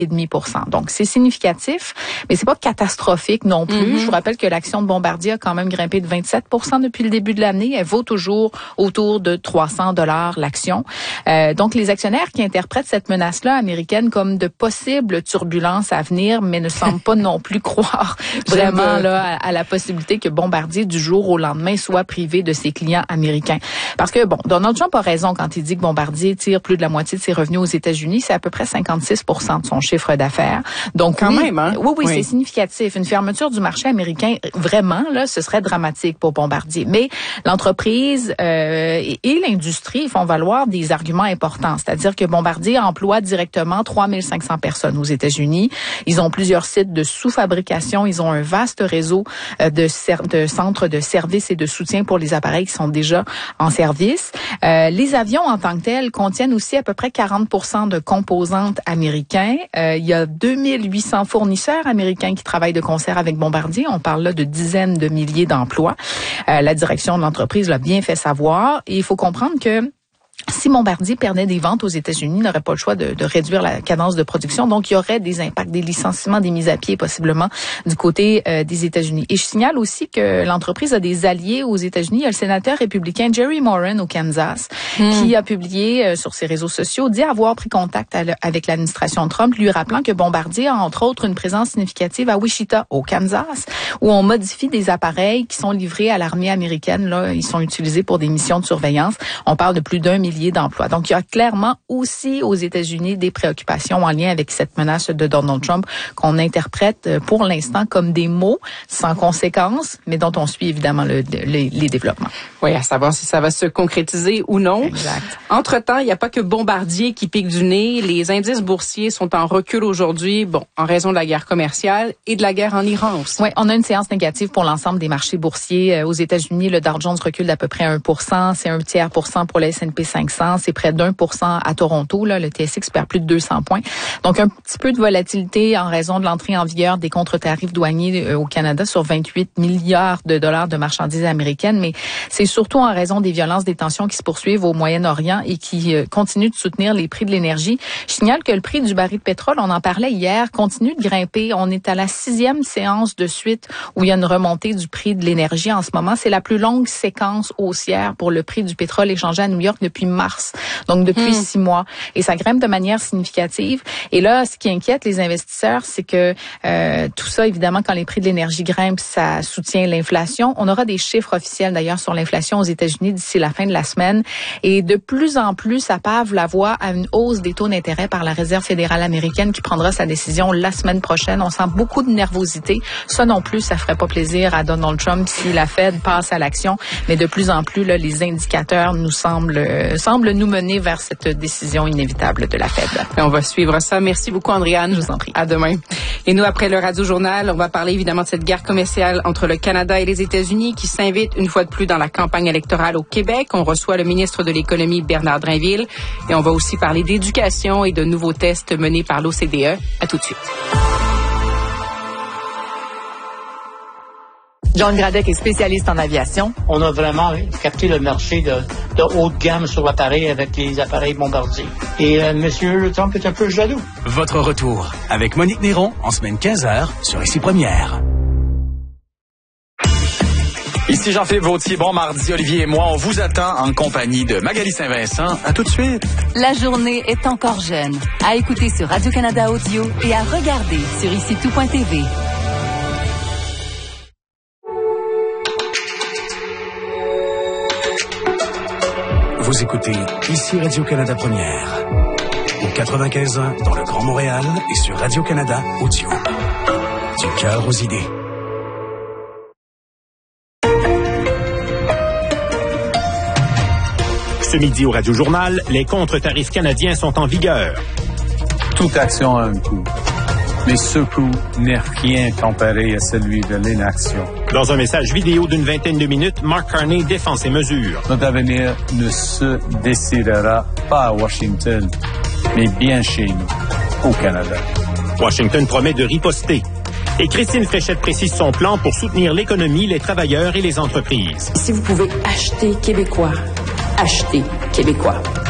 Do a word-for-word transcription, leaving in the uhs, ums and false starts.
virgule cinq pour cent. Donc, c'est significatif, mais c'est pas catastrophique non plus. Mm-hmm. Je vous rappelle que l'action de Bombardier a quand même grimpé de vingt-sept pour cent depuis le début de l'année. Elle vaut toujours autour de trois cents dollars l'action. Euh, donc, les actionnaires qui interprètent cette menace-là américaine comme de possibles turbulences à venir, mais ne semblent pas non plus croire vraiment là à, à la possibilité que Bombardier, du jour au lendemain, soit privé de ses clients américains. Parce que, bon, Donald Trump a raison quand il dit que Bombardier tire plus de la moitié de ses revenus aux États-Unis. C'est à peu près cinquante-six pour cent de son chiffre d'affaires. Donc, quand oui, même, hein? Oui, oui, oui, c'est significatif. Une fermeture du marché américain, vraiment, là, ce serait dramatique pour Bombardier. Mais l'entreprise euh, et, et l'industrie font valoir des arguments importants. C'est-à-dire que Bombardier emploie directement trois mille cinq cents personnes aux États-Unis. Ils ont plusieurs sites de sous-fabrication. Ils ont un vaste réseau euh, de, ser- de centres de services et de soutien pour les appareils qui sont déjà en service. Euh, les avions en tant que tels contiennent aussi à peu près quarante pour cent de composantes américains. Euh, il y a deux mille huit cents fournisseurs américains qui travaillent de concert avec Bombardier. On parle là de dizaines de milliers d'emplois. Euh, la direction de l'entreprise l'a bien fait savoir. Et il faut comprendre que si Bombardier perdait des ventes aux États-Unis, il n'aurait pas le choix de, de réduire la cadence de production. Donc, il y aurait des impacts, des licenciements, des mises à pied possiblement du côté euh, des États-Unis. Et je signale aussi que l'entreprise a des alliés aux États-Unis. Il y a le sénateur républicain Jerry Moran au Kansas mmh. qui a publié euh, sur ses réseaux sociaux, dit avoir pris contact à le, avec l'administration Trump, lui rappelant que Bombardier a entre autres une présence significative à Wichita, au Kansas, où on modifie des appareils qui sont livrés à l'armée américaine. Là, ils sont utilisés pour des missions de surveillance. On parle de plus d'un millier d'emplois. Donc, il y a clairement aussi aux États-Unis des préoccupations en lien avec cette menace de Donald Trump qu'on interprète pour l'instant comme des mots sans conséquences, mais dont on suit évidemment le, le, les développements. Oui, à savoir si ça va se concrétiser ou non. Exact. Entre-temps, il n'y a pas que Bombardier qui pique du nez. Les indices boursiers sont en recul aujourd'hui, bon, en raison de la guerre commerciale et de la guerre en Iran aussi. Oui, on a une séance négative pour l'ensemble des marchés boursiers. Aux États-Unis, le Dow Jones recule d'à peu près un pour cent. C'est un tiers pour cent pour le S and P cinq cents. C'est près d'un pour cent à Toronto. Là, le T S X perd plus de deux cents points. Donc, un petit peu de volatilité en raison de l'entrée en vigueur des contre-tarifs douaniers au Canada sur vingt-huit milliards de dollars de marchandises américaines. Mais c'est surtout en raison des violences, des tensions qui se poursuivent au Moyen-Orient et qui euh, continuent de soutenir les prix de l'énergie. Je signale que le prix du baril de pétrole, on en parlait hier, continue de grimper. On est à la sixième séance de suite où il y a une remontée du prix de l'énergie en ce moment. C'est la plus longue séquence haussière pour le prix du pétrole échangé à New York depuis mars. Donc, depuis mmh. six mois. Et ça grimpe de manière significative. Et là, ce qui inquiète les investisseurs, c'est que euh, tout ça, évidemment, quand les prix de l'énergie grimpent, ça soutient l'inflation. On aura des chiffres officiels, d'ailleurs, sur l'inflation aux États-Unis d'ici la fin de la semaine. Et de plus en plus, ça pave la voie à une hausse des taux d'intérêt par la Réserve fédérale américaine qui prendra sa décision la semaine prochaine. On sent beaucoup de nervosité. Ça non plus, ça ferait pas plaisir à Donald Trump si la Fed passe à l'action. Mais de plus en plus, là, les indicateurs nous semblent, euh, semblent nous mener vers cette décision inévitable de la Fed. Et on va suivre ça. Merci beaucoup, Andréane. Je vous en prie. À demain. Et nous, après le Radio-Journal, on va parler évidemment de cette guerre commerciale entre le Canada et les États-Unis qui s'invite une fois de plus dans la campagne électorale au Québec. On reçoit le ministre de l'Économie, Bernard Drinville. Et on va aussi parler d'éducation et de nouveaux tests menés par l'O C D E. À tout de suite. John Gradec est spécialiste en aviation. On a vraiment capté le marché de, de haute gamme sur l'appareil avec les appareils Bombardier. Et euh, M. Trump est un peu jaloux. Votre retour avec Monique Néron en semaine quinze heures sur Ici Première. Ici Jean-Philippe Vautier, bon mardi, Olivier et moi, on vous attend en compagnie de Magali Saint-Vincent. À tout de suite. La journée est encore jeune. À écouter sur Radio-Canada Audio et à regarder sur ici tout point t v. Vous écoutez Ici Radio-Canada Première. Au quatre-vingt-quinze ans dans le Grand Montréal et sur Radio-Canada Audio. Du cœur aux idées. Ce midi au Radio-Journal, les contre-tarifs canadiens sont en vigueur. Toute action a un coût. Mais ce coût n'est rien comparé à celui de l'inaction. Dans un message vidéo d'une vingtaine de minutes, Mark Carney défend ces mesures. Notre avenir ne se décidera pas à Washington, mais bien chez nous, au Canada. Washington promet de riposter. Et Christine Fréchette précise son plan pour soutenir l'économie, les travailleurs et les entreprises. Si vous pouvez acheter québécois, achetez québécois.